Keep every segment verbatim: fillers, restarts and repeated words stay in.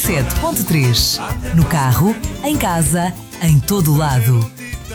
sete ponto três. No carro, em casa, em todo lado.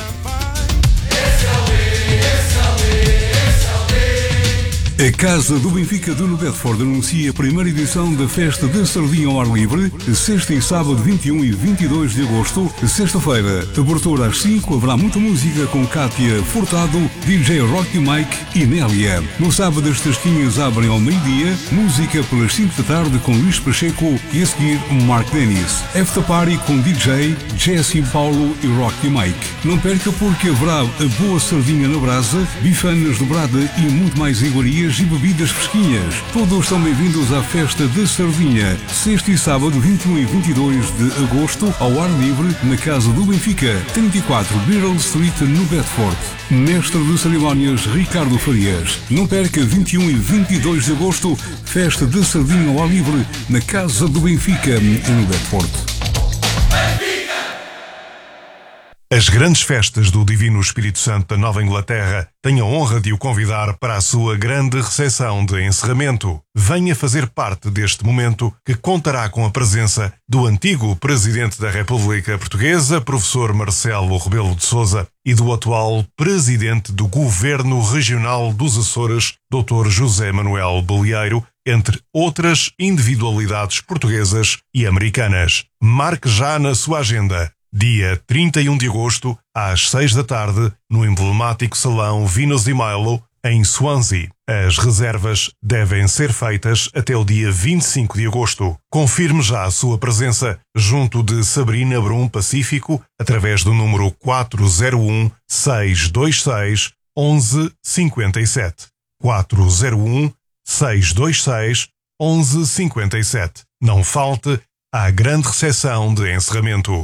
A Casa do Benfica de Bedford anuncia a primeira edição da Festa da Sardinha ao Ar Livre, sexta e sábado vinte e um e vinte e dois de agosto. Sexta-feira, abertura às cinco, haverá muita música com Kátia Furtado, D J Rocky Mike e Nélia. No sábado as tasquinhas abrem ao meio-dia, música pelas cinco da tarde com Luís Pacheco e a seguir Mark Dennis. After Party com D J, Jesse Paulo e Rocky Mike. Não perca porque haverá a boa sardinha na brasa, bifanas dobrada e muito mais iguarias e bebidas fresquinhas. Todos são bem-vindos à Festa da Sardinha, sexta e sábado vinte e um e vinte e dois de agosto, ao ar livre, na Casa do Benfica, trinta e quatro Beryl Street, no Bedford. Mestre de cerimónias Ricardo Farias. Não perca vinte e um e vinte e dois de agosto, Festa da Sardinha ao ar livre, na Casa do Benfica, no Bedford. As grandes festas do Divino Espírito Santo da Nova Inglaterra têm a honra de o convidar para a sua grande recepção de encerramento. Venha fazer parte deste momento que contará com a presença do antigo Presidente da República Portuguesa, professor Marcelo Rebelo de Sousa, e do atual Presidente do Governo Regional dos Açores, doutor José Manuel Bolieiro, entre outras individualidades portuguesas e americanas. Marque já na sua agenda. Dia trinta e um de agosto, às seis da tarde, no emblemático Salão Vinos e Milo, em Swansea. As reservas devem ser feitas até o dia vinte e cinco de agosto. Confirme já a sua presença junto de Sabrina Brum Pacífico através do número quatro zero um, seis dois seis, um um cinco sete. quatro zero um, seis dois seis, um um cinco sete. Não falte à grande recepção de encerramento.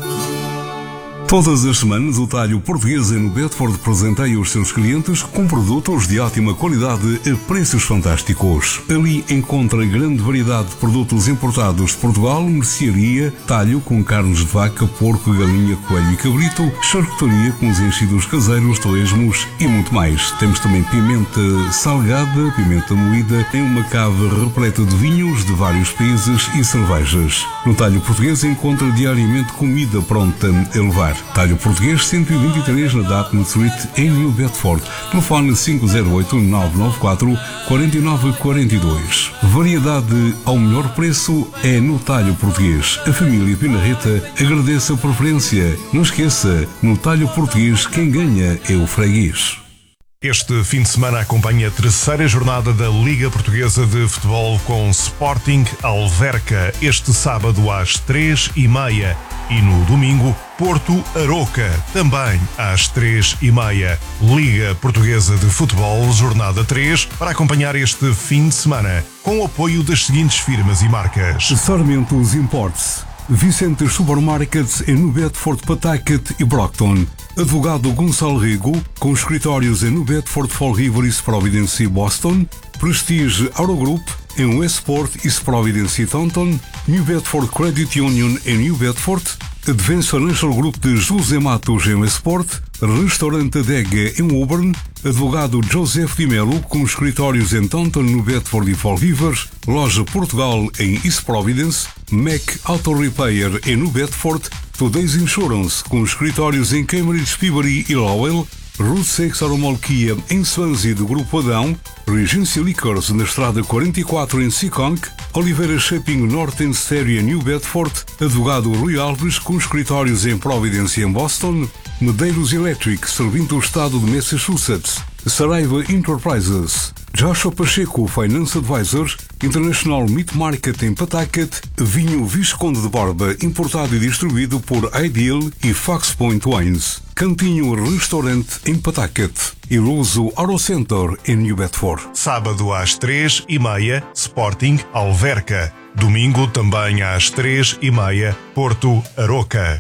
Todas as semanas, o Talho Português no Bedford presenteia os seus clientes com produtos de ótima qualidade a preços fantásticos. Ali encontra grande variedade de produtos importados de Portugal, mercearia, talho com carnes de vaca, porco, galinha, coelho e cabrito, charcutaria com os enchidos caseiros, torresmos e muito mais. Temos também pimenta salgada, pimenta moída, em uma cave repleta de vinhos de vários países e cervejas. No Talho Português encontra diariamente comida pronta a levar. Talho Português cento e vinte e três na Dartmouth Street, em New Bedford. Telefone cinco zero oito, nove nove quatro, quatro nove quatro dois. Variedade ao melhor preço é no Talho Português. A família Pinarreta agradece a preferência. Não esqueça, no Talho Português quem ganha é o freguês. Este fim de semana acompanha a terceira jornada da Liga Portuguesa de Futebol com Sporting Alverca, este sábado às três e meia. E no domingo, Porto Aroca, também às três e meia. Liga Portuguesa de Futebol, jornada três, para acompanhar este fim de semana, com o apoio das seguintes firmas e marcas: Sarmentos Imports, Vicente Supermarkets em New Bedford, Pawtucket e Brockton. Advogado Gonçalo Rego, com escritórios em New Bedford, Fall River, East Providence e Boston. Prestige Eurogroup em Westport, East Providence e Taunton. New Bedford Credit Union em New Bedford. Advance Financial Group de José Matos em Westport. Restaurante Adega em Woburn. Advogado Joseph Di Melo, com escritórios em Taunton, New Bedford e Fall River. Loja Portugal em East Providence. Mac Auto Repair em New Bedford. Today's Insurance, com escritórios em Cambridge, Peabody e Lowell. Route seis Aromol Kia em Swansea do Grupo Adão. Regency Liquors na Estrada quarenta e quatro em Seekonk. Oliveira Shopping North em Stereo em New Bedford. Advogado Rui Alves, com escritórios em Providence e em Boston. Medeiros Electric, servindo o estado de Massachusetts. Saraiva Enterprises. Joshua Pacheco, Finance Advisor. International Meat Market em Pawtucket. Vinho Visconde de Borba, importado e distribuído por Ideal e Fox Point Wines. Cantinho Restaurante em Pawtucket. E Luso Auto Center em New Bedford. Sábado às três e meia, Sporting Alverca. Domingo também às três e meia, Porto Aroca.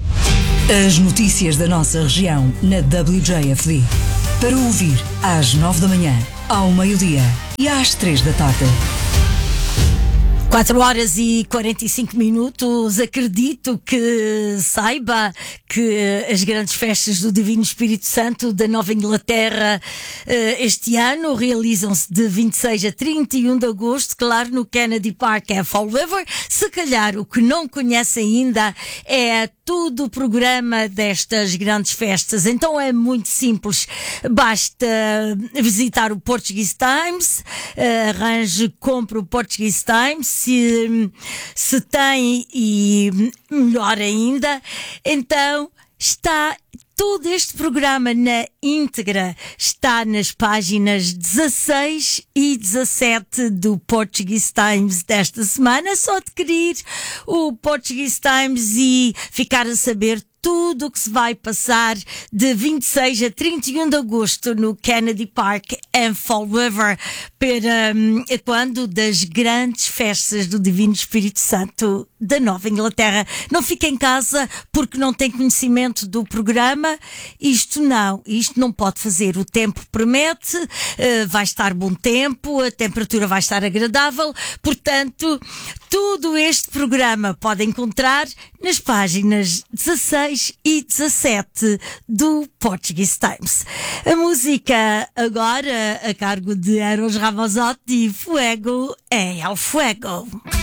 As notícias da nossa região na W J F D. Para ouvir às nove da manhã, ao meio-dia e às três da tarde. quatro horas e quarenta e cinco minutos. Acredito que saiba que as grandes festas do Divino Espírito Santo da Nova Inglaterra este ano realizam-se de vinte e seis a trinta e um de agosto, claro, no Kennedy Park em Fall River. Se calhar o que não conhece ainda é todo o programa destas grandes festas. Então é muito simples. Basta visitar o Portuguese Times, arranje, compre o Portuguese Times, se, se tem, e melhor ainda, então está todo este programa na íntegra, está nas páginas dezasseis e dezassete do Portuguese Times desta semana. É só adquirir o Portuguese Times e ficar a saber tudo o que se vai passar de vinte e seis a trinta e um de agosto no Kennedy Park em Fall River, para um, quando das grandes festas do Divino Espírito Santo da Nova Inglaterra. Não fique em casa porque não tem conhecimento do programa. Isto não, isto não pode fazer. O tempo promete, uh, vai estar bom tempo, a temperatura vai estar agradável, portanto, todo este programa pode encontrar nas páginas dezasseis e dezassete do Portuguese Times. A música agora a cargo de Eros Ramazzotti, Fuego é el Fuego.